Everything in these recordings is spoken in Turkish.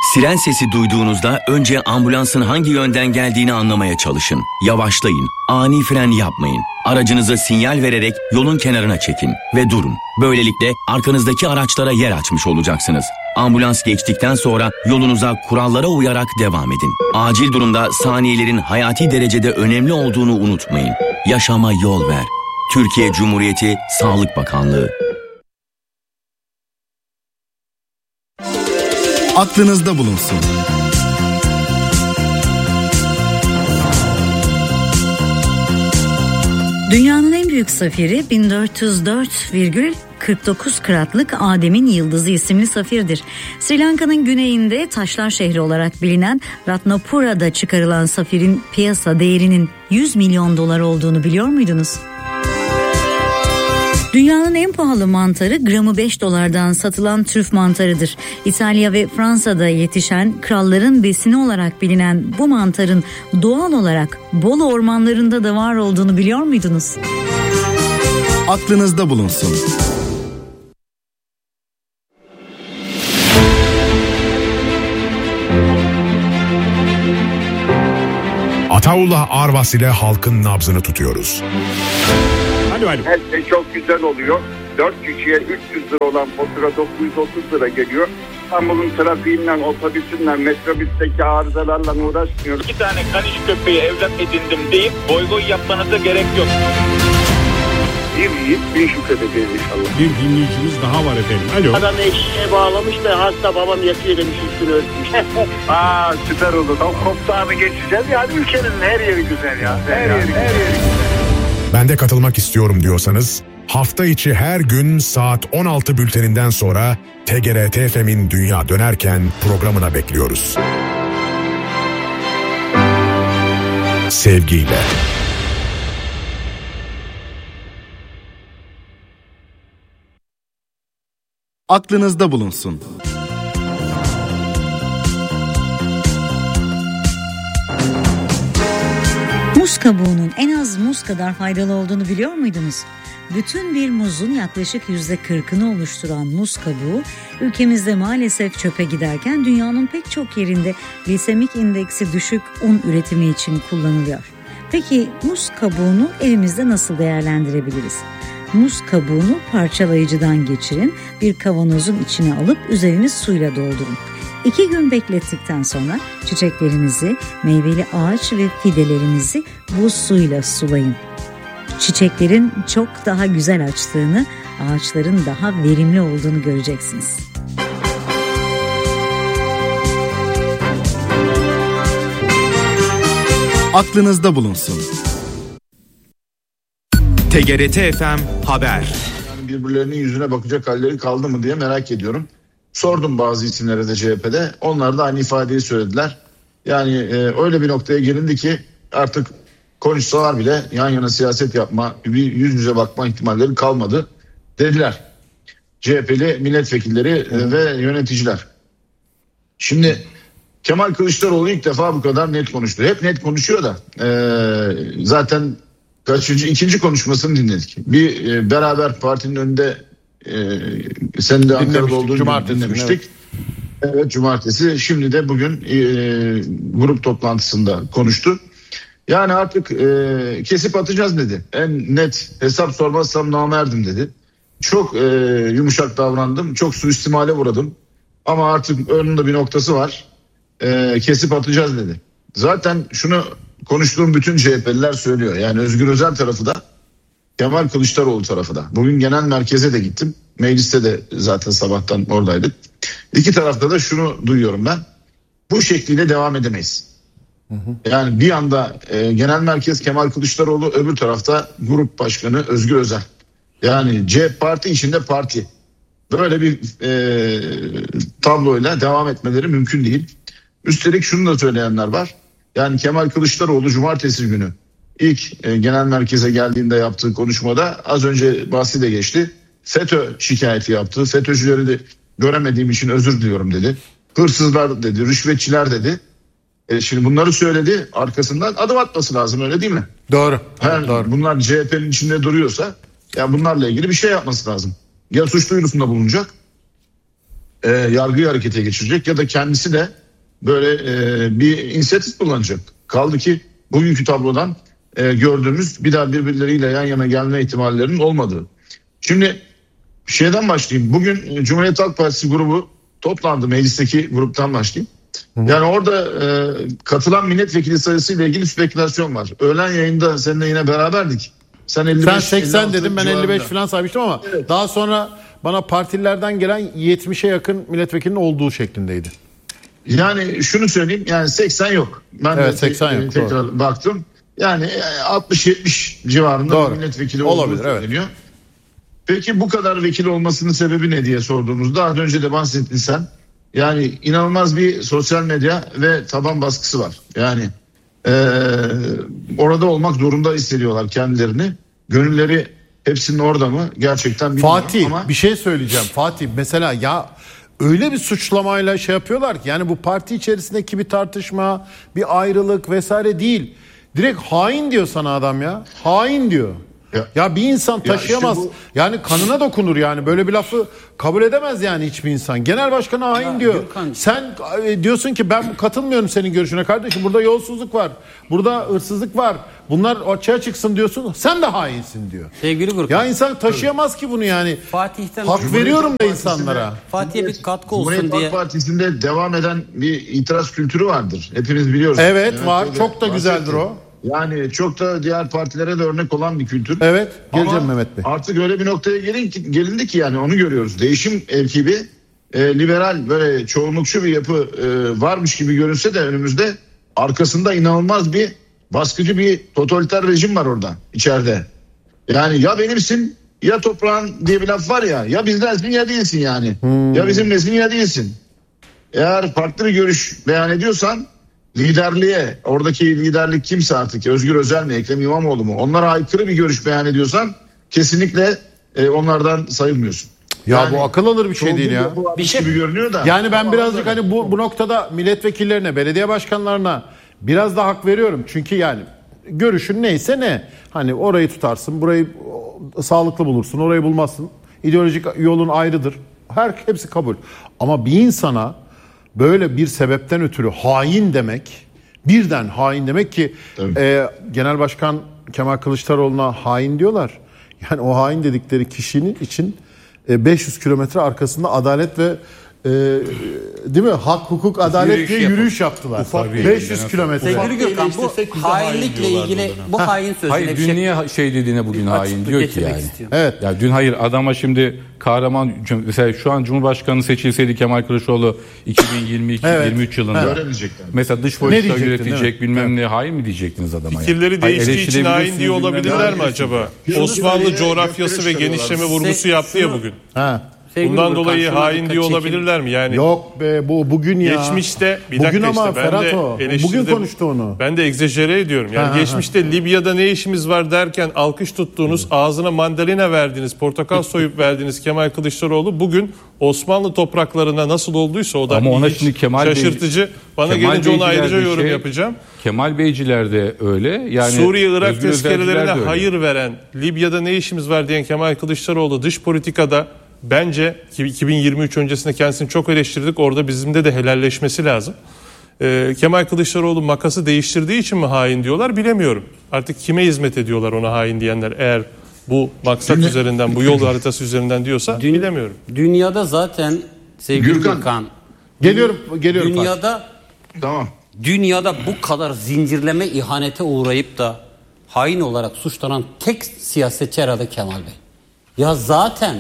Siren sesi duyduğunuzda önce ambulansın hangi yönden geldiğini anlamaya çalışın. Yavaşlayın, ani fren yapmayın. Aracınıza sinyal vererek yolun kenarına çekin ve durun. Böylelikle arkanızdaki araçlara yer açmış olacaksınız. Ambulans geçtikten sonra yolunuza kurallara uyarak devam edin. Acil durumda saniyelerin hayati derecede önemli olduğunu unutmayın. Yaşama yol ver. Türkiye Cumhuriyeti Sağlık Bakanlığı. Aklınızda bulunsun. Dünyanın en büyük safiri 1404,49 karatlık Adem'in Yıldızı isimli safirdir. Sri Lanka'nın güneyinde taşlar şehri olarak bilinen Ratnapura'da çıkarılan safirin piyasa değerinin 100 milyon dolar olduğunu biliyor muydunuz? Dünyanın en pahalı mantarı gramı 5 dolardan satılan trüf mantarıdır. İtalya ve Fransa'da yetişen kralların besini olarak bilinen bu mantarın doğal olarak Bolu ormanlarında da var olduğunu biliyor muydunuz? Aklınızda bulunsun. Ataullah Arvas ile halkın nabzını tutuyoruz. Her şey çok güzel oluyor. 4 kişiye 300 lira olan fatura 930 lira geliyor. İstanbul'un trafiğinden, otobüsünden, metrobüsteki arızalarla uğraşmıyoruz. 2 tane kaniş köpeği evlat edindim deyip boy boy yapmanıza gerek yok. Bir yiğit bir şükredeceğiz inşallah. Bir dinleyicimiz daha var efendim. Alo. Adam eşeğe bağlamış da hasta babam yatıyor demiş üstünü örtmüş. Süper oldu. Tam koptağını geçeceğiz. Yani ülkenin her yeri güzel ya. Her yeri güzel. Ben de katılmak istiyorum diyorsanız hafta içi her gün saat 16 bülteninden sonra TGRT FM'in Dünya Dönerken programına bekliyoruz. Sevgiyle. Aklınızda bulunsun. Muz kabuğunun en az muz kadar faydalı olduğunu biliyor muydunuz? Bütün bir muzun yaklaşık %40'ını oluşturan muz kabuğu ülkemizde maalesef çöpe giderken dünyanın pek çok yerinde glisemik indeksi düşük un üretimi için kullanılıyor. Peki muz kabuğunu evimizde nasıl değerlendirebiliriz? Muz kabuğunu parçalayıcıdan geçirin, bir kavanozun içine alıp üzerini suyla doldurun. 2 gün beklettikten sonra çiçeklerinizi, meyveli ağaç ve fidelerinizi bu suyla sulayın. Çiçeklerin çok daha güzel açtığını, ağaçların daha verimli olduğunu göreceksiniz. Aklınızda bulunsun. TGRT FM Haber. Yani birbirlerinin yüzüne bakacak halleri kaldı mı diye merak ediyorum. Sordum bazı isimlere de CHP'de. Onlar da aynı ifadeyi söylediler. Yani öyle bir noktaya gelindi ki artık konuşsalar bile yan yana siyaset yapma, bir yüz yüze bakma ihtimalleri kalmadı dediler. CHP'li milletvekilleri ve yöneticiler. Şimdi Kemal Kılıçdaroğlu ilk defa bu kadar net konuştu. Hep net konuşuyor da zaten ikinci konuşmasını dinledik. Bir beraber partinin önünde sen de Ankara'da olduğunu dinlemiştik. Evet, cumartesi. Şimdi de bugün grup toplantısında konuştu. Yani artık kesip atacağız dedi. En net hesap sormazsam namerdim dedi. Çok yumuşak davrandım. Çok suistimale uğradım. Ama artık önünde bir noktası var. Kesip atacağız dedi. Zaten şunu konuştuğum bütün CHP'liler söylüyor. Yani Özgür Özel tarafı da Kemal Kılıçdaroğlu tarafı da. Bugün genel merkeze de gittim. Mecliste de zaten sabahtan oradaydık. İki tarafta da şunu duyuyorum ben. Bu şekliyle devam edemeyiz. Yani bir anda genel merkez Kemal Kılıçdaroğlu, öbür tarafta grup başkanı Özgür Özel. Yani parti içinde parti. Böyle bir tabloyla devam etmeleri mümkün değil. Üstelik şunu da söyleyenler var. Yani Kemal Kılıçdaroğlu cumartesi günü ilk genel merkeze geldiğinde yaptığı konuşmada az önce bahsi de geçti. FETÖ şikayeti yaptı. FETÖ'cüleri de göremediğim için özür diliyorum dedi. Hırsızlar dedi, rüşvetçiler dedi. Şimdi bunları söyledi, arkasından adım atması lazım, öyle değil mi? Doğru. Doğru. Bunlar CHP'nin içinde duruyorsa ya bunlarla ilgili bir şey yapması lazım. Ya suç duyurusunda bulunacak, yargıyı harekete geçirecek ya da kendisi de böyle bir inisiyatif kullanacak. Kaldı ki bugünkü tablodan gördüğümüz bir daha birbirleriyle yan yana gelme ihtimallerinin olmadığı. Şimdi şeyden başlayayım. Bugün Cumhuriyet Halk Partisi grubu toplandı, meclisteki gruptan başlayayım. Yani orada katılan milletvekili sayısıyla ilgili spekülasyon var. Öğlen yayında seninle yine beraberdik. Sen 55, sen 80 dedim, ben 55 civarında falan saymıştım ama evet. Daha sonra bana partililerden gelen 70'e yakın milletvekilinin olduğu şeklindeydi. Yani şunu söyleyeyim, yani 80 yok. Ben evet, de 80 yok, tekrar doğru. baktım. Yani 60-70 civarında doğru. milletvekili olabilir, olduğu söyleniyor. Evet. Peki bu kadar vekil olmasının sebebi ne diye sorduğumuzda az önce de bahsettin sen. Yani inanılmaz bir sosyal medya ve taban baskısı var. Yani orada olmak zorunda hissediyorlar kendilerini. Gönülleri hepsinin orada mı? Gerçekten bilmiyorum. Fatih ama... bir şey söyleyeceğim. Fatih mesela ya öyle bir suçlamayla şey yapıyorlar ki yani bu parti içerisindeki bir tartışma, bir ayrılık vesaire değil. Direkt hain diyor sana adam ya. Hain diyor. Ya bir insan taşıyamaz. İşte yani kanına dokunur yani. Böyle bir lafı kabul edemez yani hiçbir insan. Genel başkanı hain diyor. Gürkan. Sen diyorsun ki ben katılmıyorum senin görüşüne kardeşim. Burada yolsuzluk var. Burada hırsızlık var. Bunlar açığa çıksın diyorsun. Sen de hainsin diyor. Sevgili Gürkan. Ya insan taşıyamaz ki bunu yani. Fatih'ten hak veriyorum da insanlara. Fatih'e bir katkı olsun Cumhuriyet diye. Halk Partisi'nde devam eden bir itiraz kültürü vardır. Hepimiz biliyoruz. Evet var. Çok da güzeldir o. Yani çok da diğer partilere de örnek olan bir kültür. Evet, geleceğim ama Mehmet Bey. Artık öyle bir noktaya gelindi ki yani onu görüyoruz. Değişim ekibi liberal böyle çoğunlukçu bir yapı varmış gibi görünse de önümüzde arkasında inanılmaz bir baskıcı bir totaliter rejim var orada içeride. Yani ya benimsin ya toprağın diye bir laf var ya bizdensin ya değilsin yani. Ya bizimlesin ya değilsin. Eğer farklı bir görüş beyan ediyorsan liderliğe, oradaki liderlik kimse artık, Özgür Özel mi, Ekrem İmamoğlu mu, onlara aykırı bir görüş beyan ediyorsan kesinlikle onlardan sayılmıyorsun. Ya yani, bu akıl alır bir şey değil ya. Bir şey gibi görünüyor da. Yani ben birazcık hani bu noktada milletvekillerine, belediye başkanlarına biraz da hak veriyorum. Çünkü yani görüşün neyse ne. Hani orayı tutarsın, burayı sağlıklı bulursun, orayı bulmazsın. İdeolojik yolun ayrıdır. Hepsi kabul. Ama bir insana böyle bir sebepten ötürü hain demek, birden hain demek ki Genel Başkan Kemal Kılıçdaroğlu'na hain diyorlar. Yani o hain dedikleri kişinin için 500 kilometre arkasında adalet ve değil mi? Hak, hukuk, adalet diye yürüyüş yaptılar. 500 kilometre. Sevgili Gürkan, bu hainlikle ilgili bu hain sözüne hayır, dün niye şey dediğine bugün hain diyor ki yani. Evet. Ya dün hayır adama şimdi kahraman mesela şu an Cumhurbaşkanı seçilseydi Kemal Kılıçdaroğlu 2022-23 yılında mesela dış politika yönetecek bilmem ne hain mi diyecektiniz adama? Fikirleri yani? değiştiği için hain diye olabilirler mi acaba? Osmanlı coğrafyası ve genişleme vurgusu yaptı ya bugün. Bundan dolayı hain diye olabilirler mi? Yani yok be bugün ya. Geçmişte bugün ama Ferhat o. Bugün konuştu onu. Ben de egzajere ediyorum. Yani geçmişte Libya'da ne işimiz var derken alkış tuttuğunuz, ağzına mandalina verdiğiniz, portakal soyup verdiğiniz Kemal Kılıçdaroğlu bugün Osmanlı topraklarına nasıl olduysa o da ama ona şimdi şaşırtıcı. Bana Kemal gelince ona ayrıca yorum yapacağım. Kemal Beyciler de öyle. Yani Suriye-Irak tezkerelerine hayır veren, Libya'da ne işimiz var diyen Kemal Kılıçdaroğlu dış politikada bence 2023 öncesinde kendisini çok eleştirdik. Orada bizimde de helalleşmesi lazım. Kemal Kılıçdaroğlu makası değiştirdiği için mi hain diyorlar bilemiyorum. Artık kime hizmet ediyorlar ona hain diyenler eğer bu maksat üzerinden, bu yol haritası üzerinden diyorsa bilemiyorum. Dünyada zaten sevgili Gürkan. Geliyorum. Dünyada tamam. Dünyada bu kadar zincirleme ihanete uğrayıp da hain olarak suçlanan tek siyasetçi herhalde Kemal Bey. Ya zaten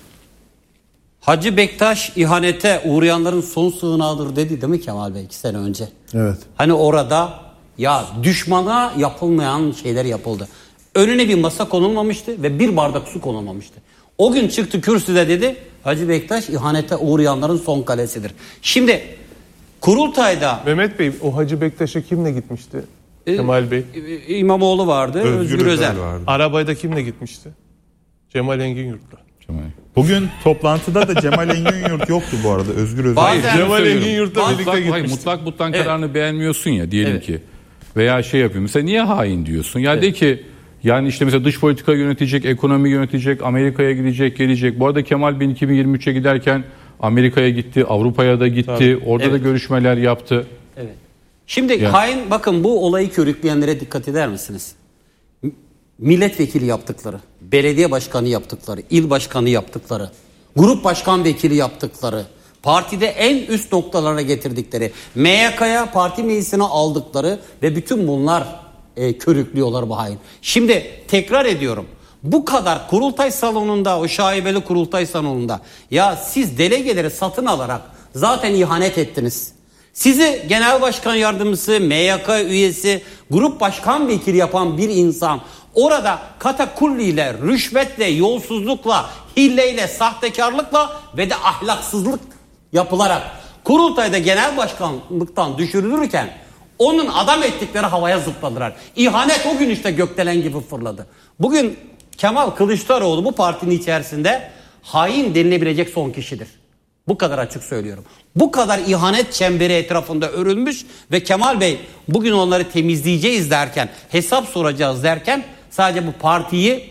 Hacı Bektaş ihanete uğrayanların son sığınağıdır dedi değil mi Kemal Bey 2 sene önce? Evet. Hani orada ya düşmana yapılmayan şeyler yapıldı. Önüne bir masa konulmamıştı ve bir bardak su konulmamıştı. O gün çıktı kürsüde dedi Hacı Bektaş ihanete uğrayanların son kalesidir. Şimdi kurultayda... Mehmet Bey o Hacı Bektaş'a kimle gitmişti? Kemal Bey. İmamoğlu vardı, Özgür Özel vardı. Arabada kimle gitmişti? Cemal Engin Yurt'la. Bugün toplantıda da Cemal Engin Yurt yoktu bu arada. Özgür Özel. Hayır, Cemal Engin Yurt'la birlikte gitmişti. Mutlak butlan kararını beğenmiyorsun ya diyelim ki. Veya şey yapıyor. Mesela niye hain diyorsun? Ya de ki yani işte mesela dış politika yönetecek, ekonomi yönetecek, Amerika'ya gidecek, gelecek. Bu arada Kemal Bey 2023'e giderken Amerika'ya gitti, Avrupa'ya da gitti. Tabii. Orada da görüşmeler yaptı. Evet. Şimdi hain, bakın bu olayı körükleyenlere dikkat eder misiniz? Milletvekili yaptıkları, belediye başkanı yaptıkları, il başkanı yaptıkları, grup başkan vekili yaptıkları, partide en üst noktalara getirdikleri, MYK'ya parti meclisine aldıkları ve bütün bunlar körüklüyorlar bu hain. Şimdi tekrar ediyorum. Bu kadar kurultay salonunda, o şaibeli kurultay salonunda ya siz delegeleri satın alarak zaten ihanet ettiniz. Sizi genel başkan yardımcısı, MYK üyesi, grup başkan vekili yapan bir insan orada katakulliyle, rüşvetle, yolsuzlukla, hileyle, sahtekarlıkla ve de ahlaksızlık yapılarak kurultayda genel başkanlıktan düşürülürken onun adam ettikleri havaya zıpladılar. İhanet o gün işte gökdelen gibi fırladı. Bugün Kemal Kılıçdaroğlu bu partinin içerisinde hain denilebilecek son kişidir. Bu kadar açık söylüyorum. Bu kadar ihanet çemberi etrafında örülmüş ve Kemal Bey bugün onları temizleyeceğiz derken, hesap soracağız derken sadece bu partiyi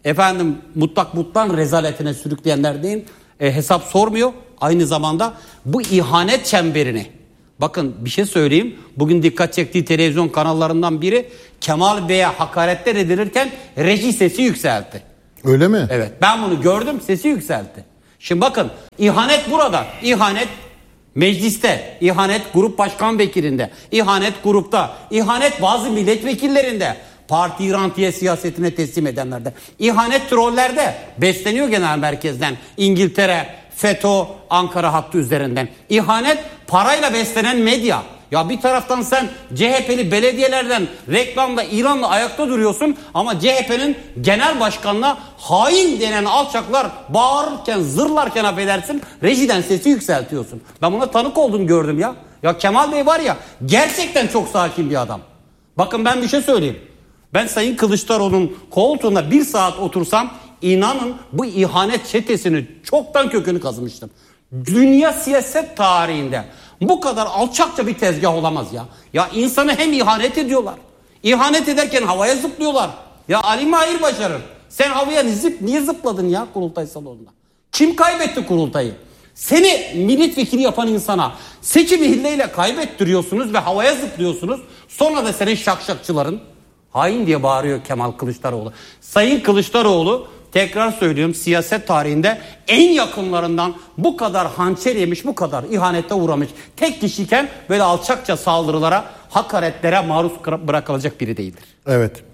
mutlak mutlan rezaletine sürükleyenler değil, hesap sormuyor. Aynı zamanda bu ihanet çemberini, bakın bir şey söyleyeyim. Bugün dikkat çektiği televizyon kanallarından biri Kemal Bey'e hakaretler edilirken reji sesi yükseltti. Öyle mi? Evet, ben bunu gördüm, sesi yükseltti. Şimdi bakın, ihanet burada. İhanet mecliste, ihanet grup başkan vekilinde, ihanet grupta, ihanet bazı milletvekillerinde, parti rantiye siyasetine teslim edenlerde, ihanet trollerde besleniyor genel merkezden, İngiltere, FETÖ, Ankara hattı üzerinden. İhanet parayla beslenen medya. Ya bir taraftan sen CHP'li belediyelerden reklamla, ilanla ayakta duruyorsun ama CHP'nin genel başkanına hain denen alçaklar bağırırken, zırlarken affedersin, rejiden sesi yükseltiyorsun. Ben buna tanık oldum, gördüm ya. Ya Kemal Bey var ya, gerçekten çok sakin bir adam. Bakın ben bir şey söyleyeyim. Ben Sayın Kılıçdaroğlu'nun koltuğuna 1 saat otursam inanın bu ihanet çetesini çoktan kökünü kazımıştım. Dünya siyaset tarihinde bu kadar alçakça bir tezgah olamaz ya. Ya insanı hem ihanet ediyorlar. İhanet ederken havaya zıplıyorlar. Ya Ali Mahir Başarır, sen havaya niye zıpladın ya kurultay salonunda? Kim kaybetti kurultayı? Seni milletvekili yapan insana seçimi hilleyle kaybettiriyorsunuz ve havaya zıplıyorsunuz. Sonra da senin şakşakçıların hain diye bağırıyor Kemal Kılıçdaroğlu. Sayın Kılıçdaroğlu, tekrar söylüyorum, siyaset tarihinde en yakınlarından bu kadar hançer yemiş, bu kadar ihanete uğramış tek kişiyken böyle alçakça saldırılara, hakaretlere maruz bırakılacak biri değildir. Evet.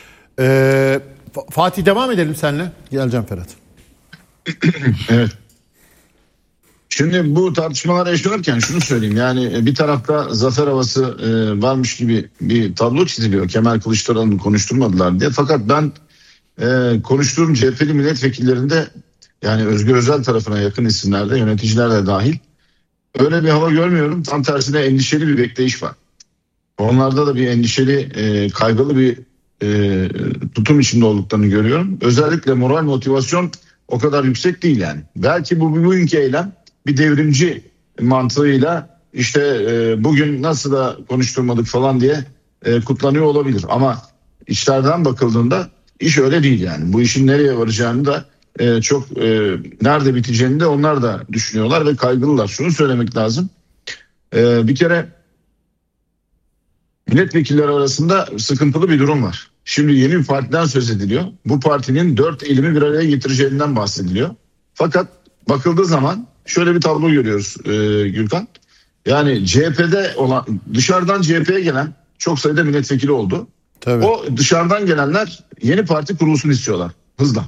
Fatih, devam edelim seninle. Geleceğim Ferhat. Evet. Şimdi bu tartışmalar yaşanırken şunu söyleyeyim. Yani bir tarafta zafer havası varmış gibi bir tablo çiziliyor. Kemal Kılıçdaroğlu'nu konuşturmadılar diye. Fakat ben konuştuğum CHP'li milletvekillerinde, yani Özgür Özel tarafına yakın isimlerde, yöneticiler de dahil, öyle bir hava görmüyorum. Tam tersine endişeli bir bekleyiş var. Onlarda da bir endişeli, kaygılı bir tutum içinde olduklarını görüyorum. Özellikle moral motivasyon o kadar yüksek değil yani. Belki bugünkü eylem bir devrimci mantığıyla işte bugün nasıl da konuşturmadık falan diye kutlanıyor olabilir. Ama içlerden bakıldığında iş öyle değil yani. Bu işin nereye varacağını da çok nerede biteceğini de onlar da düşünüyorlar ve kaygılılar. Şunu söylemek lazım. Bir kere milletvekilleri arasında sıkıntılı bir durum var. Şimdi yeni bir partiden söz ediliyor. Bu partinin 4 elimi bir araya getireceğinden bahsediliyor. Fakat bakıldığı zaman şöyle bir tablo görüyoruz Gürkan. Yani CHP'de olan, dışarıdan CHP'ye gelen çok sayıda milletvekili oldu. Tabii. O dışarıdan gelenler yeni parti kurulsun istiyorlar hızla.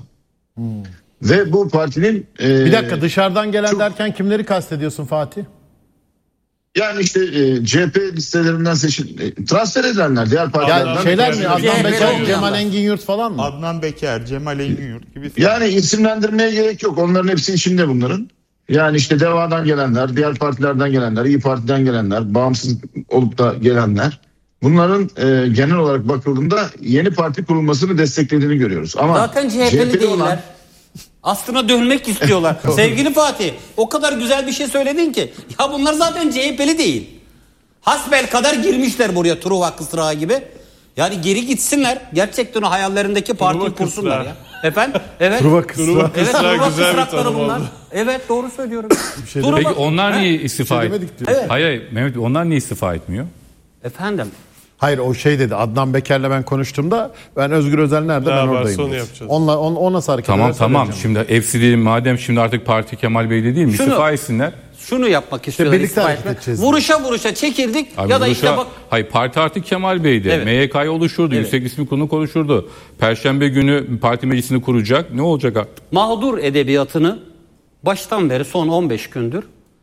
Ve bu partinin... bir dakika, dışarıdan gelen derken kimleri kastediyorsun Fatih? Yani işte CHP listelerinden transfer edilenler, diğer partilerden. Yani şeyler mi? Adnan Beker, Cemal Engin Yurt falan mı? Adnan Beker, Cemal Engin Yurt gibi. Yani isimlendirmeye gerek yok. Onların hepsi içinde bunların. Yani işte DEVA'dan gelenler, diğer partilerden gelenler, İYİ Parti'den gelenler, bağımsız olup da gelenler. Bunların genel olarak bakıldığında yeni parti kurulmasını desteklediğini görüyoruz. Ama zaten CHP'li değiller. Aslına dönmek istiyorlar. Sevgili Fatih, o kadar güzel bir şey söyledin ki. Ya bunlar zaten CHP'li değil. Hasbel kadar girmişler buraya, Truva Kısrağı gibi. Yani geri gitsinler. Gerçekten o hayallerindeki partiyi kursunlar ya. Efendim? Evet. Truva kısra. Evet, Truva güzel bir kısrakları tanım bunlar. oldu. Evet, doğru söylüyorum. Peki onlar niye istifa demedik etmiyor? diyor. Evet. Hayır Mehmet onlar niye istifa etmiyor? Efendim? Hayır o şey dedi. Adnan Beker'le ben konuştuğumda ben Özgür Özel nerede Ne ben varsa oradayım. onu dedi. yapacağız. Onunla nasıl hareket Tamam ederse tamam. edeceğim. Şimdi hepsi değil madem şimdi artık parti Kemal Bey'de değil mi? İstifa etsinler. Şunu yapmak istiyorlar. birlikte istifa hareket etmek. edeceğiz. Vuruşa çekildik Abi ya da vuruşa- işte bak. Hayır parti artık Kemal Bey'de. Evet. MYK'yı oluşturdu. Evet. Yüksek İsmi Kurulu konuşturdu. Perşembe günü parti meclisini kuracak. Ne olacak artık? Mağdur edebiyatını baştan beri son 15 gündür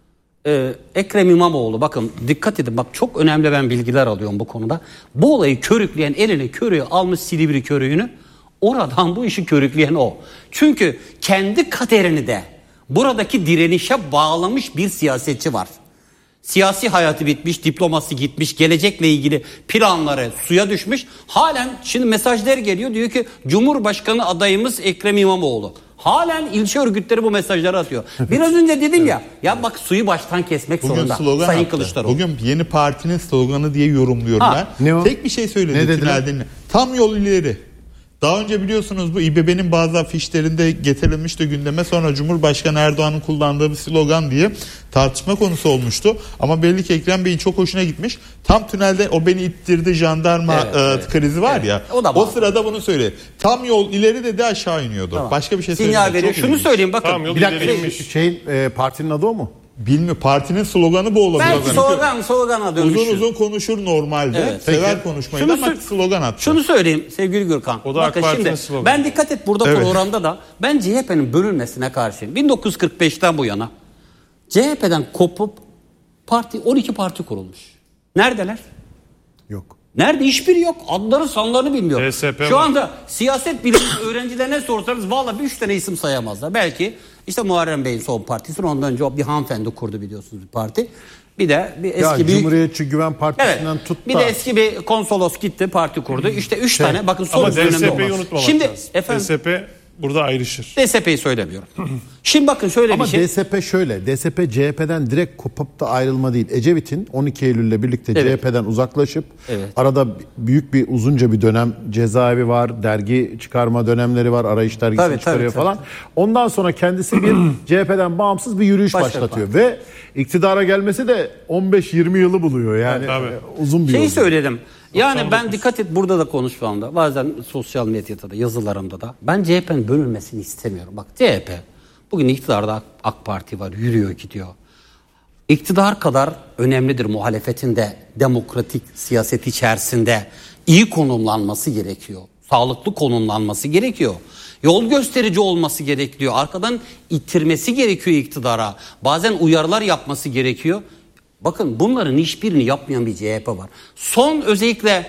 Ekrem İmamoğlu, bakın dikkat edin, bak çok önemli ben bilgiler alıyorum bu konuda. Bu olayı körükleyen, eline körüğü almış, Silivri körüğünü, oradan bu işi körükleyen o. Çünkü kendi kaderini de buradaki direnişe bağlamış bir siyasetçi var. Siyasi hayatı bitmiş, diploması gitmiş, gelecekle ilgili planları suya düşmüş. Halen şimdi mesajlar geliyor, diyor ki Cumhurbaşkanı adayımız Ekrem İmamoğlu. Halen ilçe örgütleri bu mesajları atıyor. Biraz önce dedim ya bak suyu baştan kesmek zorunda Sayın Kılıçdaroğlu. Bugün yeni partinin sloganı diye yorumluyorum ben. Ne o? Tek bir şey söyledi. Ne dediler? Tam yol ileri. Daha önce biliyorsunuz bu İBB'nin bazı afişlerinde getirilmişti gündeme, sonra Cumhurbaşkanı Erdoğan'ın kullandığı bir slogan diye tartışma konusu olmuştu. Ama belli ki Ekrem Bey'in çok hoşuna gitmiş. Tam tünelde o beni ittirdi jandarma krizi var ya. O sırada bunu söyledi. Tam yol ileri dedi, aşağı iniyordu. Tamam. Başka bir şey Sinyal söyledi. veriyor. Şunu söyleyeyim bakın. Tam yol Bir dakika ileriymiş. partinin adı o mu? Bilmiyorum, partinin sloganı bu olabilir. Belki slogana dönüşür. Uzun konuşur normalde. Evet. Sever konuşmayı ama slogan attı. Şunu söyleyeyim sevgili Gürkan. O da bakın AK Parti'nin şimdi sloganı. ben dikkat et burada programda da ben CHP'nin bölünmesine karşıyım. 1945'ten bu yana CHP'den kopup 12 parti kurulmuş. Neredeler? Yok. Nerede? Hiçbiri yok. Adları sanlarını bilmiyor. DSP Şu var. anda siyaset bilimi öğrencilerine sorsanız vallahi 3 tane isim sayamazlar. Belki işte Muharrem Bey'in son partisi. Ondan önce bir hanımefendi kurdu biliyorsunuz bir parti. Bir de bir eski büyük... Cumhuriyetçi Güven Partisi'nden tut da. Bir de eski bir konsolos gitti, parti kurdu. İşte 3 tane bakın son Ama dönemde DSP'yi olmaz. unutmamak Şimdi lazım. efendim DSP burada ayrışır. DSP'yi söylemiyorum. Şimdi bakın şöyle Ama bir şey. DSP şöyle. DSP CHP'den direkt kopup da ayrılma değil. Ecevit'in 12 Eylül'le birlikte CHP'den uzaklaşıp arada büyük bir uzunca bir dönem cezaevi var, dergi çıkarma dönemleri var, Arayış dergisini çıkarıyor falan. Ondan sonra kendisi bir CHP'den bağımsız bir yürüyüş başlatıyor ve iktidara gelmesi de 15-20 yılı buluyor. Yani uzun bir yol. Söyledim. Yani ben dikkat et burada da konuşmamda, bazen sosyal medyada da, yazılarımda da ben CHP'nin bölünmesini istemiyorum. Bak CHP bugün iktidarda, AK Parti var, yürüyor gidiyor. İktidar kadar önemlidir muhalefetin de demokratik siyaset içerisinde iyi konumlanması gerekiyor. Sağlıklı konumlanması gerekiyor. Yol gösterici olması gerekiyor. Arkadan ittirmesi gerekiyor iktidara. Bazen uyarılar yapması gerekiyor. Bakın bunların hiçbirini yapmayan bir CHP var. Son özellikle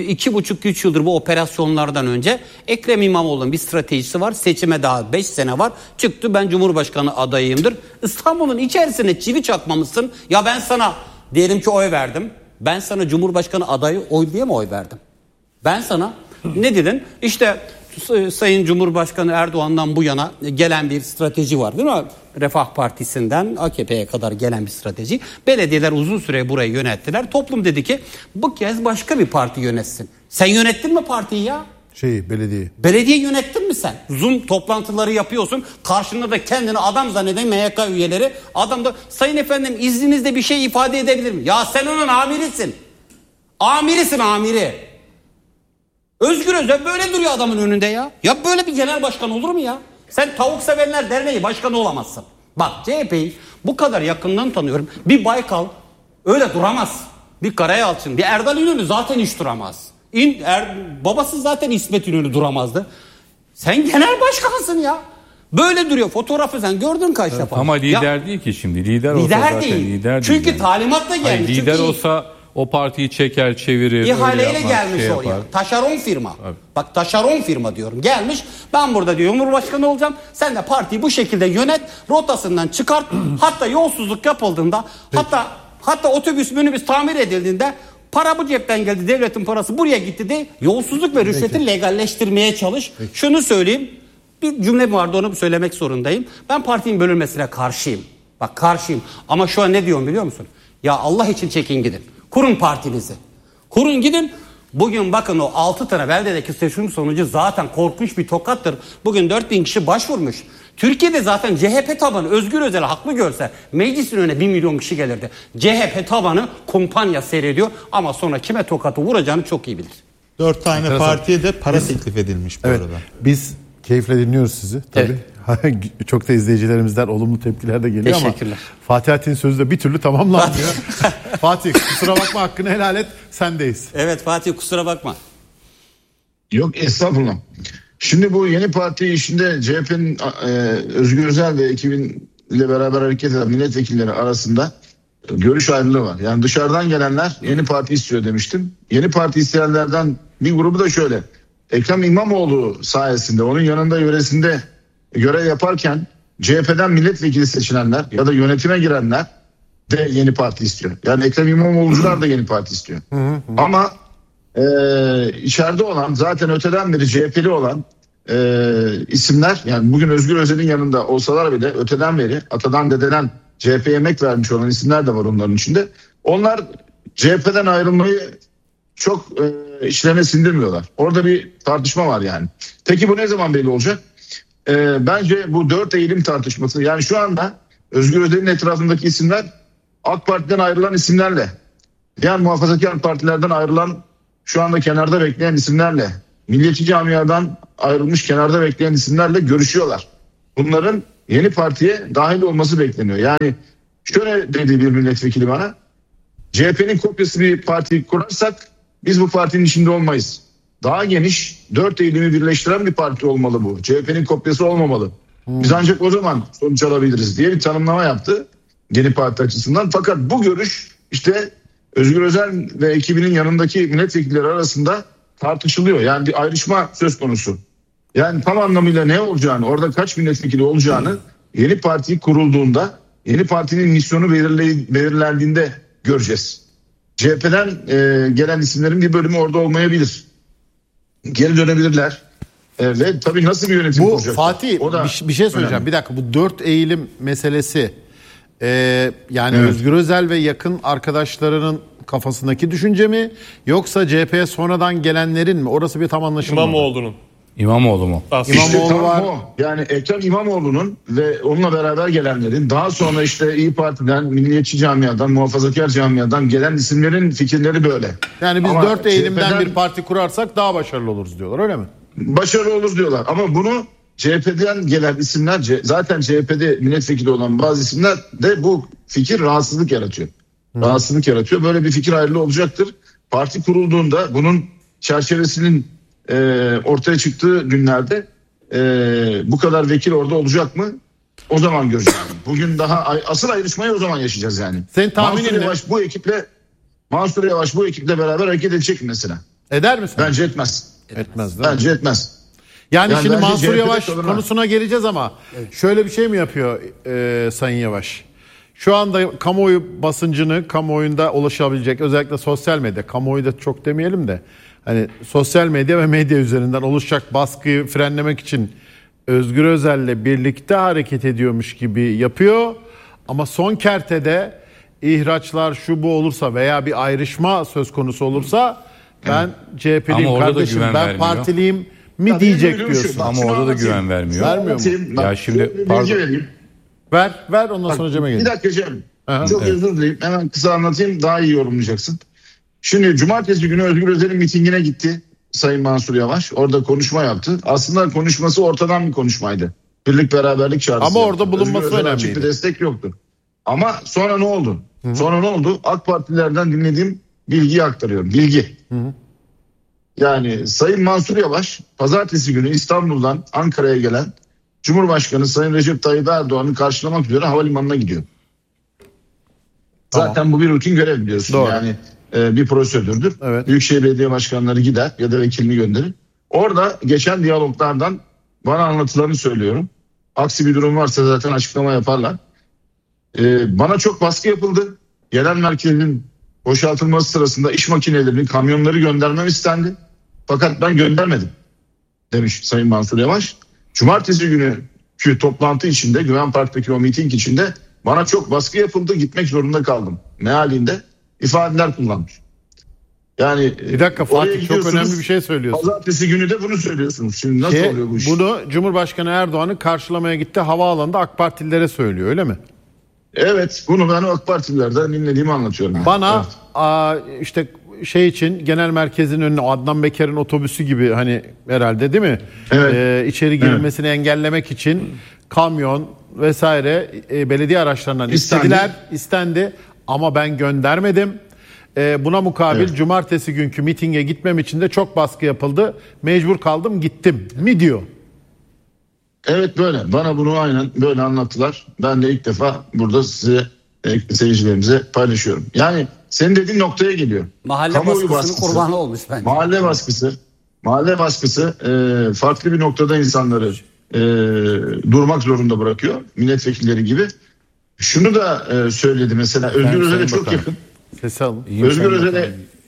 2,5-3 yıldır bu operasyonlardan önce Ekrem İmamoğlu'nun bir stratejisi var. Seçime daha 5 sene var. Çıktı, ben Cumhurbaşkanı adayıyımdır. İstanbul'un içerisine çivi çakmamışsın. Ya ben sana diyelim ki oy verdim. Ben sana Cumhurbaşkanı adayı oy diye mi oy verdim? Ben sana ne dedin? İşte Sayın Cumhurbaşkanı Erdoğan'dan bu yana gelen bir strateji var değil mi? Refah Partisi'nden AKP'ye kadar gelen bir strateji. Belediyeler uzun süre burayı yönettiler. Toplum dedi ki bu kez başka bir parti yönetsin. Sen yönettin mi partiyi ya? Belediye. Belediye yönettin mi sen? Zoom toplantıları yapıyorsun. Karşında da kendini adam zanneden MYK üyeleri. Adam da sayın efendim izninizle bir şey ifade edebilir mi? Ya sen onun amirisin. Amirisin amiri. Özgür Özel böyle duruyor adamın önünde ya. Ya böyle bir genel başkan olur mu ya? Sen Tavuk Sevenler Derneği başkanı olamazsın. Bak CHP'yi bu kadar yakından tanıyorum. Bir Baykal öyle duramaz. Bir Karayalçın, bir Erdal İnönü zaten hiç duramaz. Babası zaten İsmet İnönü duramazdı. Sen genel başkansın ya. Böyle duruyor. Fotoğrafı sen gördün kaç defa. Ama lider değil ki şimdi. Lider olsa zaten değil. lider Çünkü değil. talimatla gelmiş. Hayır, lider olsa o partiyi çeker çevirir. İhaleyle gelmiş oraya. Taşeron firma. Evet. Bak taşeron firma diyorum. Gelmiş, ben burada diyor Cumhurbaşkanı olacağım. Sen de partiyi bu şekilde yönet. Rotasından çıkart. Hatta yolsuzluk yapıldığında hatta otobüs minibüs tamir edildiğinde para bu cepten geldi, devletin parası buraya gitti de yolsuzluk ve rüşveti legalleştirmeye çalış. Şunu söyleyeyim. Bir cümle vardı, onu söylemek zorundayım. Ben partinin bölünmesine karşıyım. Bak karşıyım. Ama şu an ne diyorum biliyor musun? Ya Allah için çekin gidin. Kurun partinizi. Kurun gidin. Bugün bakın o 6 tane beldedeki seçim sonucu zaten korkunç bir tokattır. Bugün 4000 kişi başvurmuş. Türkiye'de zaten CHP tabanı Özgür Özel'i haklı görse meclisin önüne 1 milyon kişi gelirdi. CHP tabanı kumpanya seyrediyor ama sonra kime tokatı vuracağını çok iyi bilir. 4 tane partiye de para teklif edilmiş bu arada. Biz keyifle dinliyoruz sizi tabii. Evet. Çok da izleyicilerimizden olumlu tepkiler de geliyor ama Fatih Atin sözü de bir türlü tamamlanmıyor. Fatih kusura bakma, hakkını helal et, sendeyiz. Evet Fatih kusura bakma. Yok estağfurullah. Şimdi bu yeni parti işinde CHP'nin Özgür Özel ve ekibinle beraber hareket eden milletvekilleri arasında görüş ayrılığı var. Yani dışarıdan gelenler yeni parti istiyor demiştim. Yeni parti isteyenlerden bir grubu da şöyle. Ekrem İmamoğlu sayesinde onun yanında yöresinde görev yaparken CHP'den milletvekili seçilenler ya da yönetime girenler de yeni parti istiyor. Yani Ekrem İmamoğlu'cular da yeni parti istiyor. Ama içeride olan zaten öteden beri CHP'li olan isimler, yani bugün Özgür Özel'in yanında olsalar bile öteden beri atadan dededen CHP'ye emek vermiş olan isimler de var onların içinde. Onlar CHP'den ayrılmayı çok işlerine sindirmiyorlar. Orada bir tartışma var yani. Peki bu ne zaman belli olacak? Bence bu 4 Eylül tartışması, yani şu anda Özgür Özel'in etrafındaki isimler AK Parti'den ayrılan isimlerle, diğer muhafazakar partilerden ayrılan, şu anda kenarda bekleyen isimlerle, milliyetçi camiadan ayrılmış kenarda bekleyen isimlerle görüşüyorlar. Bunların yeni partiye dahil olması bekleniyor. Yani şöyle dedi bir milletvekili bana, CHP'nin kopyası bir parti kurarsak biz bu partinin içinde olmayız. Daha geniş 4 eğilimi birleştiren bir parti olmalı bu. CHP'nin kopyası olmamalı. Biz ancak o zaman sonuç alabiliriz diye bir tanımlama yaptı yeni parti açısından. Fakat bu görüş işte Özgür Özel ve ekibinin yanındaki milletvekilleri arasında tartışılıyor. Yani bir ayrışma söz konusu. Yani tam anlamıyla ne olacağını, orada kaç milletvekili olacağını yeni parti kurulduğunda, yeni partinin misyonu belirlendiğinde göreceğiz. CHP'den gelen isimlerin bir bölümü orada olmayabilir. Geri dönebilirler. Ve tabii nasıl bir yönetim kuracaklar? Bu Fatih bir şey söyleyeceğim. Önemli. Bir dakika, bu 4 Eylül meselesi yani evet. Özgür Özel ve yakın arkadaşlarının kafasındaki düşünce mi, yoksa CHP'ye sonradan gelenlerin mi? Orası bir tam anlaşılmadı. İmamoğlu mu? İmamoğlu var. Yani Ekrem İmamoğlu'nun ve onunla beraber gelenlerin, daha sonra işte İYİ Parti'den, milliyetçi camiadan, muhafazakar camiadan gelen isimlerin fikirleri böyle. Yani biz 4 Eylül'den bir parti kurarsak daha başarılı oluruz diyorlar, öyle mi? Başarılı olur diyorlar ama bunu CHP'den gelen isimler, zaten CHP'de milletvekili olan bazı isimler de bu fikir rahatsızlık yaratıyor. Rahatsızlık yaratıyor. Böyle bir fikir ayrılığı olacaktır. Parti kurulduğunda bunun çerçevesinin ortaya çıktığı günlerde bu kadar vekil orada olacak mı? O zaman göreceğiz. Bugün daha asıl ayrışmayı o zaman yaşayacağız yani. Senin tahminin ne? Mansur Yavaş bu ekiple beraber hareket edecek mi mesela? Eder misin? Bence etmez. Etmez. Bence etmez. Yani şimdi Mansur Yavaş konusuna geleceğiz ama şöyle bir şey mi yapıyor Sayın Yavaş? Şu anda kamuoyu basıncını, kamuoyunda ulaşabilecek, özellikle sosyal medya, kamuoyu da çok demeyelim de, hani sosyal medya ve medya üzerinden oluşacak baskıyı frenlemek için Özgür Özel'le birlikte hareket ediyormuş gibi yapıyor. Ama son kertede ihraçlar şu bu olursa veya bir ayrışma söz konusu olursa ben CHP'liyim kardeşim, ben partiliyim mi ya diyecek diyorsun. Ama orada da güven vermiyor. Vermiyor mu? Ya şimdi pardon. Ver ondan sonra Cem'e gelin. Bir dakika Cem. Çok özür dileyim. Hemen kısa anlatayım, daha iyi yorumlayacaksın. Şimdi cumartesi günü Özgür Özel'in mitingine gitti Sayın Mansur Yavaş. Orada konuşma yaptı. Aslında konuşması ortadan bir konuşmaydı. Birlik beraberlik çağrısı. Ama orada bulunması önemliydi. Açık bir destek yoktu. Ama sonra ne oldu? Sonra ne oldu? AK Partililerden dinlediğim bilgiyi aktarıyorum. Bilgi. Yani Sayın Mansur Yavaş pazartesi günü İstanbul'dan Ankara'ya gelen Cumhurbaşkanı Sayın Recep Tayyip Erdoğan'ı karşılamak üzere havalimanına gidiyor. Zaten tamam. Bu bir rutin görev biliyorsun. Doğru. Yani bir prosedürdür. Evet. Büyükşehir Belediye Başkanları gider ya da vekilini gönderir. Orada geçen diyaloglardan bana anlatılarını söylüyorum. Aksi bir durum varsa zaten açıklama yaparlar. Bana çok baskı yapıldı. Genel merkezin boşaltılması sırasında iş makinelerini, kamyonları göndermem istendi. Fakat ben göndermedim demiş Sayın Mansur Yavaş. Cumartesi günkü toplantı içinde, Güven Park'taki o miting içinde bana çok baskı yapıldı, gitmek zorunda kaldım mealinde ifadeler kullanmış. Yani bir dakika Fatih, çok önemli bir şey söylüyorsun. Pazartesi günü de bunu söylüyorsunuz. Şimdi nasıl oluyor bu iş? Bunu Cumhurbaşkanı Erdoğan'ı karşılamaya gitti, havaalanında AK Partililere söylüyor, öyle mi? Evet, bunu ben AK Partililerden dinlediğimi anlatıyorum. Bana işte için genel merkezin önüne Adnan Beker'in otobüsü gibi, hani herhalde değil mi? Evet. İçeri girilmesini engellemek için kamyon vesaire belediye araçlarından istendi ama ben göndermedim. Buna mukabil cumartesi günkü mitinge gitmem için de çok baskı yapıldı. Mecbur kaldım, gittim mi diyor. Evet, böyle. Bana bunu aynen böyle anlattılar. Ben de ilk defa burada size, seyircilerimize paylaşıyorum. Yani senin dediğin noktaya geliyor. Mahalle baskısının kurbanı olmuş bence. Mahalle baskısı farklı bir noktada insanları durmak zorunda bırakıyor. Milletvekilleri gibi. Şunu da söyledi mesela. Özgür Özel'e çok yakın. Sesi alın. Özgür Özel'e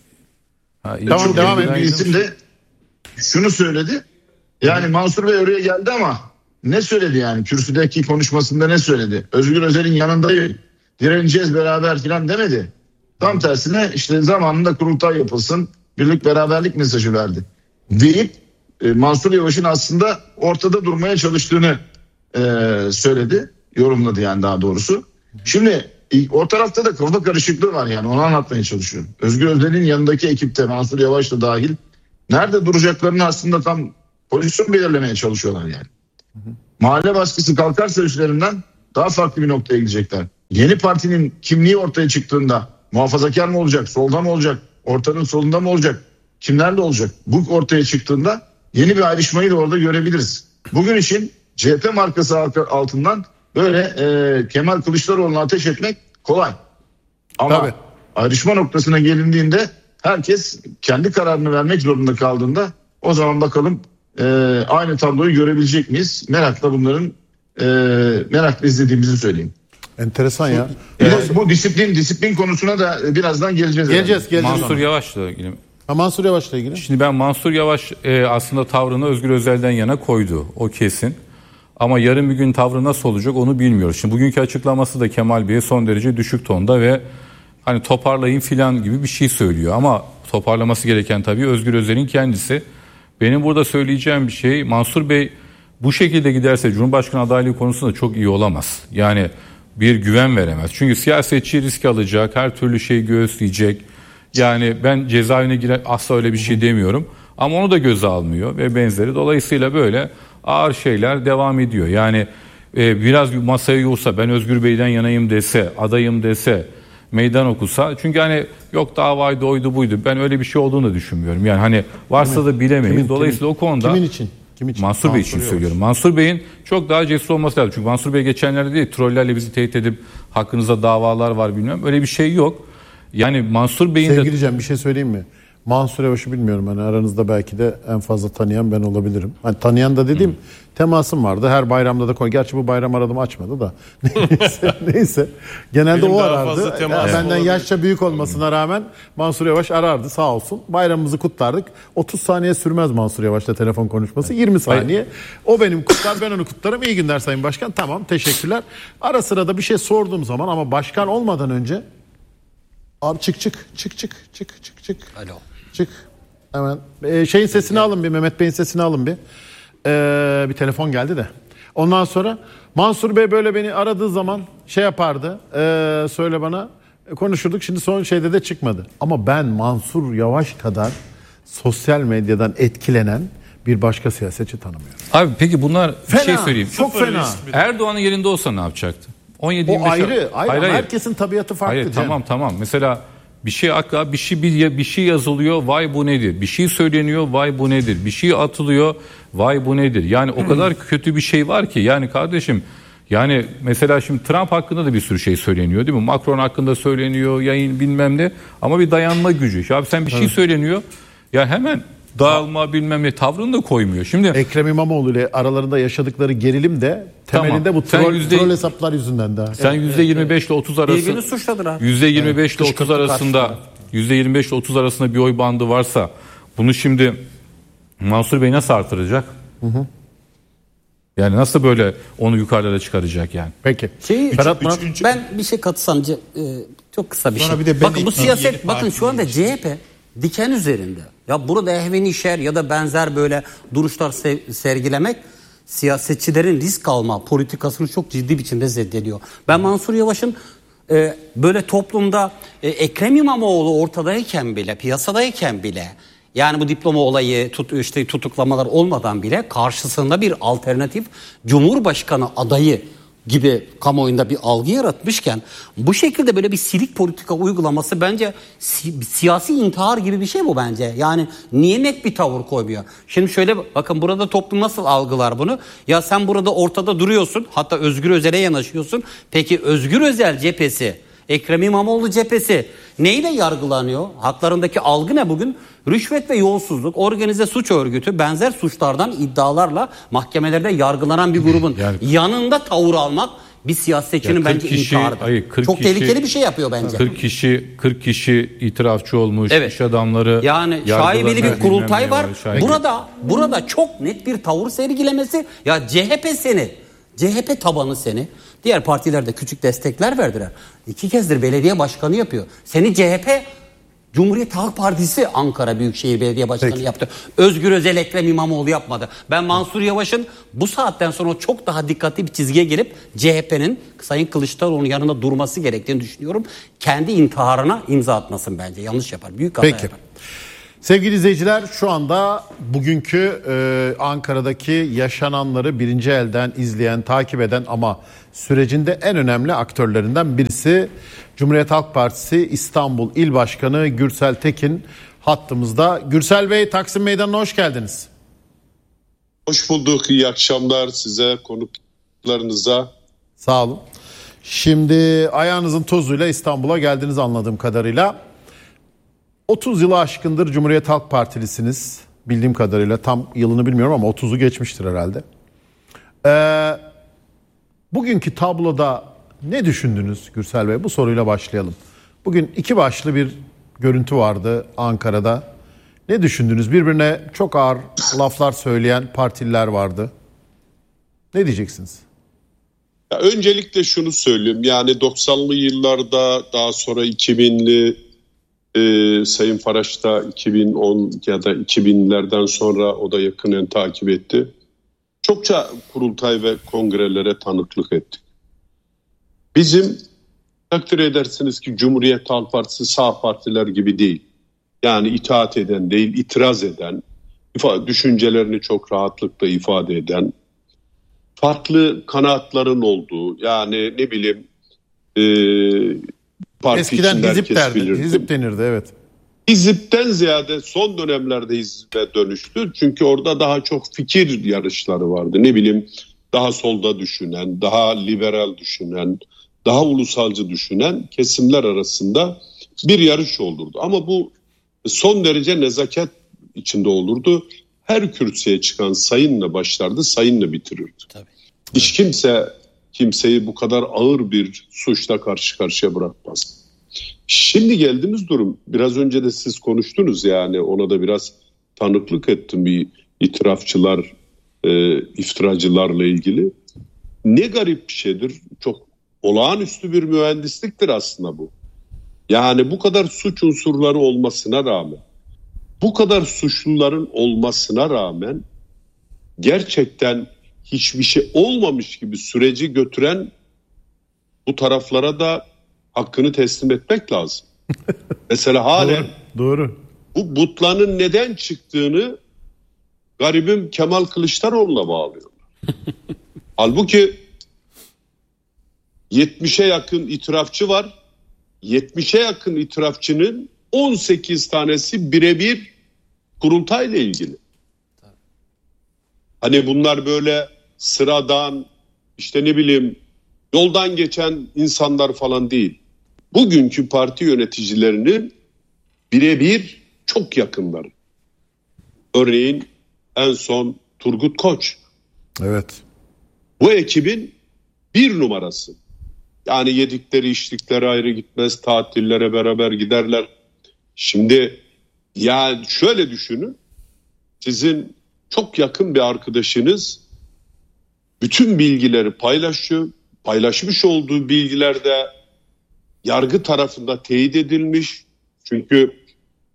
çok devam yakın bir isim de şunu söyledi. Yani Mansur Bey oraya geldi ama ne söyledi yani? Kürsüdeki konuşmasında ne söyledi? Özgür Özel'in yanındayım, direneceğiz beraber filan demedi. Tam tersine işte zamanında kurultay yapılsın, birlik beraberlik mesajı verdi. Deyip Mansur Yavaş'ın aslında ortada durmaya çalıştığını söyledi. Yorumladı yani, daha doğrusu. Şimdi o tarafta da kafa karışıklığı var, yani onu anlatmaya çalışıyorum. Özgür Özel'in yanındaki ekipte Mansur Yavaş da dahil nerede duracaklarını aslında tam pozisyon belirlemeye çalışıyorlar yani. Mahalle baskısı kalkarsa üstlerinden daha farklı bir noktaya gidecekler. Yeni partinin kimliği ortaya çıktığında muhafazakar mı olacak, solda mı olacak, ortanın solunda mı olacak, kimlerle olacak? Bu ortaya çıktığında yeni bir ayrışmayı da orada görebiliriz. Bugün için CHP markası altından böyle Kemal Kılıçdaroğlu'na ateş etmek kolay. Ama ayrışma noktasına gelindiğinde herkes kendi kararını vermek zorunda kaldığında o zaman bakalım aynı tabloyu görebilecek miyiz? Merakla izlediğimizi söyleyeyim. Enteresan ya. Bu disiplin konusuna da birazdan geleceğiz. Mansur Yavaş'la ilgili. Mansur Yavaş'la ilgili. Şimdi ben Mansur Yavaş aslında tavrını Özgür Özel'den yana koydu. O kesin. Ama yarın bir gün tavrı nasıl olacak onu bilmiyoruz. Şimdi bugünkü açıklaması da Kemal Bey'e son derece düşük tonda ve hani toparlayın filan gibi bir şey söylüyor. Ama toparlaması gereken tabii Özgür Özel'in kendisi. Benim burada söyleyeceğim bir şey, Mansur Bey bu şekilde giderse Cumhurbaşkanı adaylığı konusunda çok iyi olamaz. Yani bir güven veremez. Çünkü siyasetçi risk alacak, her türlü şeyi göğüsleyecek. Yani ben cezaevine girer asla öyle bir şey demiyorum. Ama onu da göze almıyor ve benzeri. Dolayısıyla böyle ağır şeyler devam ediyor. Yani biraz bir masaya yoğursa, ben Özgür Bey'den yanayım dese, adayım dese, meydan okusa. Çünkü hani yok davaydı, oydu buydu. Ben öyle bir şey olduğunu da düşünmüyorum. Yani hani varsa da bilemeyiz. Dolayısıyla o konuda... Kimin için? Mansur Bey için söylüyorum. Mansur Bey'in çok daha cesur olması lazım. Çünkü Mansur Bey geçenlerde değil, trollerle bizi tehdit edip hakkınızda davalar var bilmem. Öyle bir şey yok. Yani Mansur Bey'in Sevgili Cem, bir şey söyleyeyim mi? Mansur Yavaş'ı bilmiyorum. Hani aranızda belki de en fazla tanıyan ben olabilirim. Hani tanıyan da dediğim temasım vardı. Her bayramda da koy. Gerçi bu bayram aradım, açmadı da. Neyse. Genelde benim o arardı. Benden yaşça büyük olmasına rağmen Mansur Yavaş arardı, sağ olsun. Bayramımızı kutlardık. 30 saniye sürmez Mansur Yavaş'la telefon konuşması. 20 saniye. O benim kutlar, ben onu kutlarım. İyi günler Sayın Başkan. Tamam, teşekkürler. Ara sıra da bir şey sorduğum zaman ama başkan olmadan önce abi çık. Alo. Çık. Hemen şeyin sesini alın bir, Mehmet Bey'in sesini alın bir. Bir telefon geldi de. Ondan sonra Mansur Bey böyle beni aradığı zaman şey yapardı. Söyle bana, konuşurduk. Şimdi son şeyde de çıkmadı. Ama ben Mansur Yavaş kadar sosyal medyadan etkilenen bir başka siyasetçi tanımıyorum. Abi peki bunlar fena, bir şey söyleyeyim. Çok fena. Erdoğan'ın yerinde olsa ne yapacaktı? 17 o ayrı. Hayır. Herkesin tabiatı farklı. Hayır, tamam. Mesela bir şey akla, bir şey yazılıyor, vay bu nedir? Bir şey söyleniyor, vay bu nedir? Bir şey atılıyor, vay bu nedir? Yani o kadar kötü bir şey var ki, yani kardeşim, yani mesela şimdi Trump hakkında da bir sürü şey söyleniyor değil mi? Macron hakkında söyleniyor, yayın bilmem ne, ama bir dayanma gücü. Ya sen bir şey söyleniyor, ya hemen dağılma bilmem ne tavrını da koymuyor. Şimdi Ekrem İmamoğlu ile aralarında yaşadıkları gerilim de temelinde bu troll hesaplar yüzünden daha. Sen %25 ile 30 arası. Birbirini suçladılar. %25 ile 30 arasında %25 ile 30 arasında bir oy bandı varsa bunu şimdi Mansur Bey nasıl artıracak? Yani nasıl böyle onu yukarılara çıkaracak yani? Peki. Ben bir şey katsam çok kısa bir şey. Bakın bu siyaset, bakın şu anda CHP diken üzerinde. Ya burada ehveni şer ya da benzer böyle duruşlar sergilemek siyasetçilerin risk alma politikasını çok ciddi biçimde zeddediyor. Ben Mansur Yavaş'ın böyle toplumda Ekrem İmamoğlu ortadayken bile, piyasadayken bile, yani bu diploma olayı tutuklamalar olmadan bile karşısında bir alternatif Cumhurbaşkanı adayı gibi kamuoyunda bir algı yaratmışken bu şekilde böyle bir silik politika uygulaması bence siyasi intihar gibi bir şey bu bence. Yani niye net bir tavır koymuyor? Şimdi şöyle bakın, burada toplum nasıl algılar bunu? Ya sen burada ortada duruyorsun, hatta Özgür Özel'e yanaşıyorsun. Peki Özgür Özel cephesi, Ekrem İmamoğlu cephesi neyle yargılanıyor? Haklarındaki algı ne bugün? Rüşvet ve yolsuzluk, organize suç örgütü, benzer suçlardan iddialarla mahkemelerde yargılanan bir grubun yanında tavır almak bir siyasetçinin bence intiharıdır. Çok tehlikeli bir şey yapıyor bence. 40 kişi itirafçı olmuş, iş adamları. Yani şaibeli bir kurultay var. Burada çok net bir tavır sergilemesi. Ya CHP tabanı seni. Diğer partiler de küçük destekler verdiler. 2 kezdir belediye başkanı yapıyor. Seni CHP, Cumhuriyet Halk Partisi Ankara Büyükşehir Belediye Başkanı yaptı. Özgür Özel, Ekrem İmamoğlu yapmadı. Ben Mansur Yavaş'ın bu saatten sonra çok daha dikkatli bir çizgiye gelip CHP'nin Sayın Kılıçdaroğlu'nun yanında durması gerektiğini düşünüyorum. Kendi intiharına imza atmasın bence. Yanlış yapar. Büyük hata yapar. Sevgili izleyiciler, şu anda bugünkü Ankara'daki yaşananları birinci elden izleyen, takip eden ama sürecinde en önemli aktörlerinden birisi Cumhuriyet Halk Partisi İstanbul İl Başkanı Gürsel Tekin hattımızda. Gürsel Bey, Taksim Meydanı'na hoş geldiniz. Hoş bulduk, iyi akşamlar size, konuklarınıza. Sağ olun. Şimdi ayağınızın tozuyla İstanbul'a geldiniz anladığım kadarıyla. 30 yılı aşkındır Cumhuriyet Halk Partilisiniz. Bildiğim kadarıyla tam yılını bilmiyorum ama 30'u geçmiştir herhalde. Bugünkü tabloda ne düşündünüz Gürsel Bey? Bu soruyla başlayalım. Bugün 2 başlı bir görüntü vardı Ankara'da. Ne düşündünüz? Birbirine çok ağır laflar söyleyen partililer vardı. Ne diyeceksiniz? Ya öncelikle şunu söyleyeyim. Yani 90'lı yıllarda, daha sonra 2000'li Sayın Faraş da 2010 ya da 2000'lerden sonra o da yakından takip etti. Çokça kurultay ve kongrelere tanıklık ettik. Bizim takdir edersiniz ki Cumhuriyet Halk Partisi sağ partiler gibi değil. Yani itaat eden değil, itiraz eden, düşüncelerini çok rahatlıkla ifade eden, farklı kanaatların olduğu, yani ne bileyim parti eskiden hizip derdi, hizip denirdi, evet. Hizipten ziyade son dönemlerde hizbe dönüştü. Çünkü orada daha çok fikir yarışları vardı. Ne bileyim, daha solda düşünen, daha liberal düşünen, daha ulusalcı düşünen kesimler arasında bir yarış olurdu. Ama bu son derece nezaket içinde olurdu. Her kürsüye çıkan sayınla başlardı, sayınla bitirirdi. Tabii. Hiç kimseyi bu kadar ağır bir suçla karşı karşıya bırakmaz. Şimdi geldiğimiz durum, biraz önce de siz konuştunuz, yani ona da biraz tanıklık ettim, bir itirafçılar, iftiracılarla ilgili. Ne garip bir şeydir, çok olağanüstü bir mühendisliktir aslında bu. Yani bu kadar suç unsurları olmasına rağmen, bu kadar suçluların olmasına rağmen gerçekten hiçbir şey olmamış gibi süreci götüren bu taraflara da hakkını teslim etmek lazım. Mesela halen doğru. Bu butlanın neden çıktığını garibim Kemal Kılıçdaroğlu'na bağlıyorlar. Halbuki 70'e yakın itirafçı var. 70'e yakın itirafçının 18 tanesi birebir kurultayla ilgili. Hani bunlar böyle sıradan, işte ne bileyim, yoldan geçen insanlar falan değil. Bugünkü parti yöneticilerinin birebir çok yakınları. Örneğin en son Turgut Koç. Evet. Bu ekibin bir numarası. Yani yedikleri içtikleri ayrı gitmez, tatillere beraber giderler. Şimdi ya şöyle düşünün. Sizin çok yakın bir arkadaşınız bütün bilgileri paylaşıyor. Paylaşmış olduğu bilgiler de yargı tarafında teyit edilmiş. Çünkü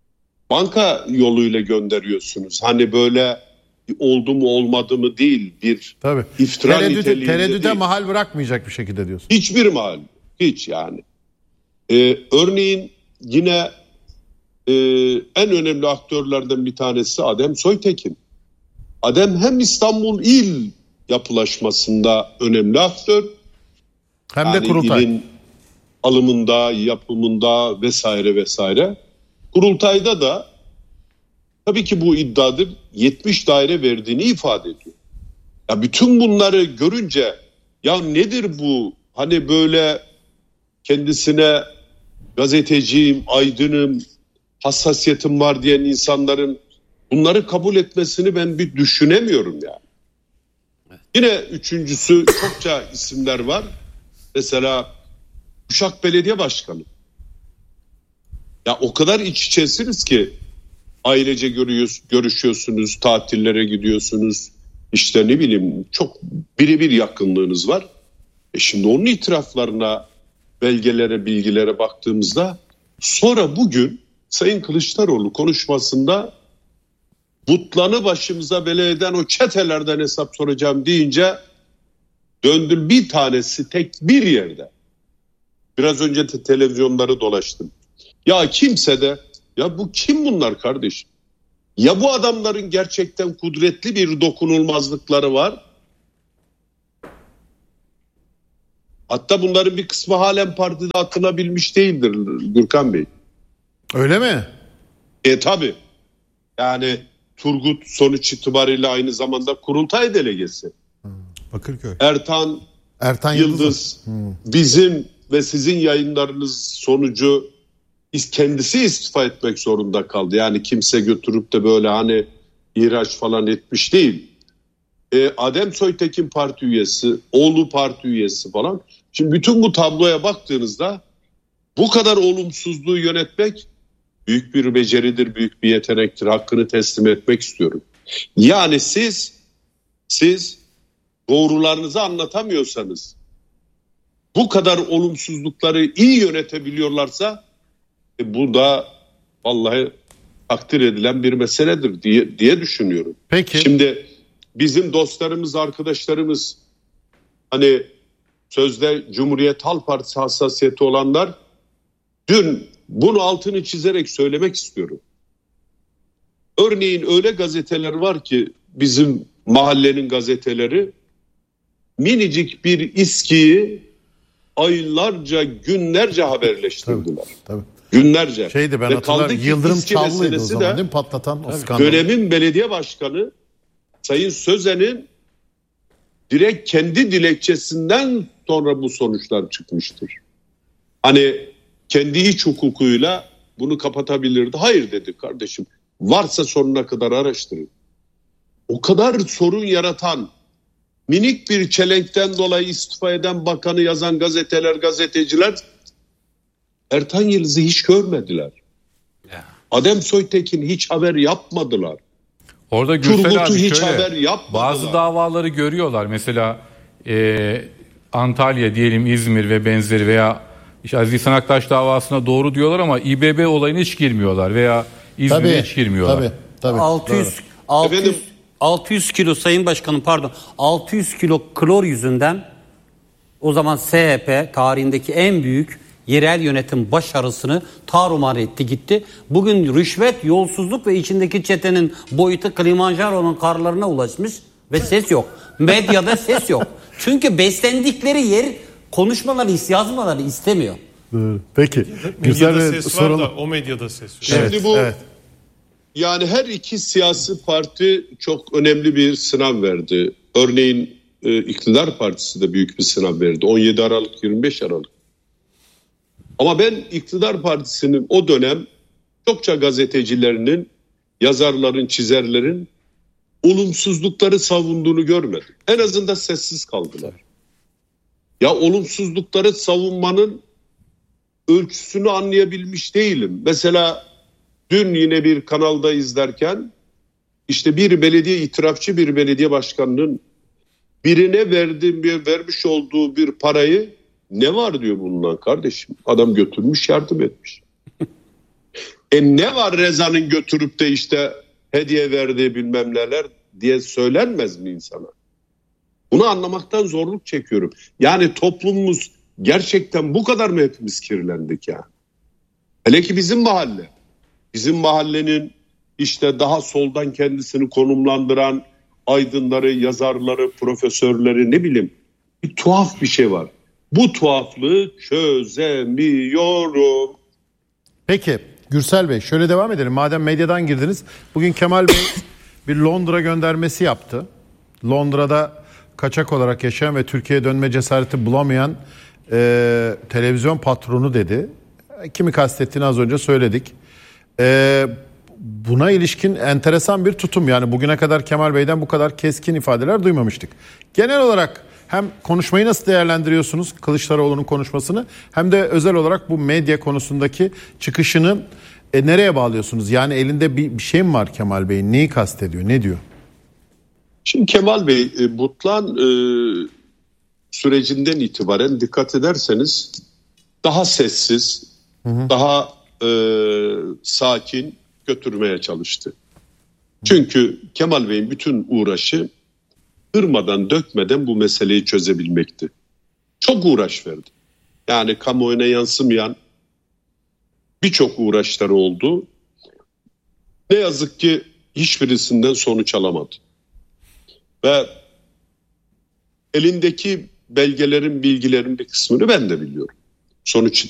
banka yoluyla gönderiyorsunuz. Hani böyle oldu mu olmadı mı değil, bir iftira niteliğinde tereddüde değil. mahal bırakmayacak bir şekilde diyorsun. Hiçbir mahal. Hiç yani. Örneğin yine en önemli aktörlerden bir tanesi Adem Soytekin. Adem hem İstanbul İl yapılaşmasında önemli aktör, hem yani de kurultay. İlin alımında, yapımında vesaire vesaire. Kurultayda da tabii ki bu iddiadır, 70 daire verdiğini ifade ediyor. Ya bütün bunları görünce ya nedir bu? Hani böyle kendisine gazeteciyim, aydınım, hassasiyetim var diyen insanların bunları kabul etmesini ben bir düşünemiyorum yani. Yine üçüncüsü, çokça isimler var. Mesela Uşak Belediye Başkanı. Ya o kadar iç içesiniz ki ailece görüşüyorsunuz, tatillere gidiyorsunuz. İşte ne bileyim çok birebir yakınlığınız var. Şimdi onun itiraflarına, belgelere, bilgilere baktığımızda sonra bugün Sayın Kılıçdaroğlu konuşmasında butlanı başımıza bela eden o çetelerden hesap soracağım deyince döndüm bir tanesi tek bir yerde. Biraz önce de televizyonları dolaştım. Ya kimse de ya bu kim bunlar kardeşim? Ya bu adamların gerçekten kudretli bir dokunulmazlıkları var. Hatta bunların bir kısmı halen partide atılabilmiş değildir Gürkan Bey. Öyle mi? Tabii. Yani Turgut sonuç itibariyle aynı zamanda kurultay delegesi. Bakırköy. Ertan Yıldız bizim ve sizin yayınlarınız sonucu kendisi istifa etmek zorunda kaldı. Yani kimse götürüp de böyle hani ihraç falan etmiş değil. Adem Soytekin parti üyesi, oğlu parti üyesi falan. Şimdi bütün bu tabloya baktığınızda bu kadar olumsuzluğu yönetmek büyük bir beceridir, büyük bir yetenektir. Hakkını teslim etmek istiyorum. Yani siz doğrularınızı anlatamıyorsanız, bu kadar olumsuzlukları iyi yönetebiliyorlarsa bu da vallahi takdir edilen bir meseledir diye düşünüyorum. Peki. Şimdi bizim dostlarımız, arkadaşlarımız hani sözde Cumhuriyet Halk Partisi hassasiyeti olanlar dün bunu altını çizerek söylemek istiyorum. Örneğin öyle gazeteler var ki bizim mahallenin gazeteleri minicik bir İSKİ'yi aylarca, günlerce haberleştirdiler. Tabii. Günlerce. Ben hatırlarım. Yıldırım Çavlı'ydı o zaman değil mi? Patlatan o skandal. Dönemin belediye başkanı Sayın Sözen'in direkt kendi dilekçesinden sonra bu sonuçlar çıkmıştır. Hani kendi iç hukukuyla bunu kapatabilirdi. Hayır dedi kardeşim. Varsa sonuna kadar araştırın. O kadar sorun yaratan, minik bir çelenkten dolayı istifa eden bakanı yazan gazeteler, gazeteciler Ertan Yıldız'ı hiç görmediler. Adem Soytekin hiç haber yapmadılar. Orada Gürsel Turgut'u abi hiç şöyle, haber yapmadılar. bazı davaları görüyorlar. Mesela Antalya diyelim, İzmir ve benzeri veya işte Aziz İhsan Aktaş davasına doğru diyorlar ama İBB olayına hiç girmiyorlar veya İzmir'e hiç girmiyorlar. Tabii. 600 kilo Sayın Başkanım 600 kilo klor yüzünden o zaman CHP tarihindeki en büyük yerel yönetim başarısını tarumar etti gitti. Bugün rüşvet, yolsuzluk ve içindeki çetenin boyutu Kilimanjaro'nun karlarına ulaşmış ve ses yok. Medyada ses yok. Çünkü beslendikleri yer konuşmaları, yazmaları istemiyor. Peki. Medyada ses var da o medyada ses yok. Şimdi yani her iki siyasi parti çok önemli bir sınav verdi. Örneğin İktidar Partisi de büyük bir sınav verdi. 17 Aralık, 25 Aralık. Ama ben İktidar Partisi'nin o dönem çokça gazetecilerinin, yazarların, çizerlerin olumsuzlukları savunduğunu görmedim. En azından sessiz kaldılar. Ya olumsuzlukları savunmanın ölçüsünü anlayabilmiş değilim. Mesela dün yine bir kanalda izlerken işte bir belediye, itirafçı bir belediye başkanının birine vermiş olduğu bir parayı ne var diyor bundan kardeşim. Adam götürmüş, yardım etmiş. Ne var Reza'nın götürüp de işte hediye verdiği bilmem neler diye söylenmez mi insana? Bunu anlamaktan zorluk çekiyorum. Yani toplumumuz gerçekten bu kadar mı hepimiz kirlendik ya? Hele ki bizim mahalle. Bizim mahallenin işte daha soldan kendisini konumlandıran aydınları, yazarları, profesörleri, ne bileyim, bir tuhaf bir şey var. Bu tuhaflığı çözemiyorum. Peki Gürsel Bey, şöyle devam edelim. Madem medyadan girdiniz. Bugün Kemal Bey bir Londra göndermesi yaptı. Londra'da kaçak olarak yaşayan ve Türkiye'ye dönme cesareti bulamayan televizyon patronu dedi. Kimi kastettiğini az önce söyledik. Buna ilişkin enteresan bir tutum. Yani bugüne kadar Kemal Bey'den bu kadar keskin ifadeler duymamıştık. Genel olarak hem konuşmayı nasıl değerlendiriyorsunuz, Kılıçdaroğlu'nun konuşmasını, hem de özel olarak bu medya konusundaki çıkışını nereye bağlıyorsunuz? Yani elinde bir şey mi var Kemal Bey'in? Neyi kastediyor? Ne diyor? Şimdi Kemal Bey Butlan sürecinden itibaren dikkat ederseniz daha sessiz, daha sakin götürmeye çalıştı. Çünkü Kemal Bey'in bütün uğraşı kırmadan dökmeden bu meseleyi çözebilmekti. Çok uğraş verdi. Yani kamuoyuna yansımayan birçok uğraşları oldu. Ne yazık ki hiçbirisinden sonuç alamadı. Ve elindeki belgelerin, bilgilerin bir kısmını ben de biliyorum. Sonuç